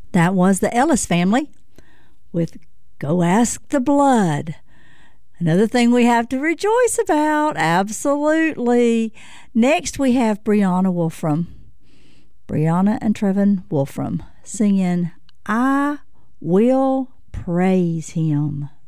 That was the Ellis family with Go Ask the Blood. Another thing we have to rejoice about, absolutely. Next we have Brianna Wolfram. Brianna and Trevin Wolfram singing I Will Praise Him.